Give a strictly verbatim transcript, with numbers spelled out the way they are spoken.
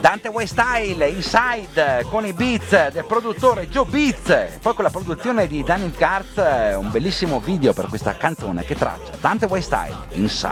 Dante White Style, Inside, con i beats del produttore Joe Beats, poi con la produzione di Daniel Katz, un bellissimo video per questa canzone che traccia Dante White Style, Inside.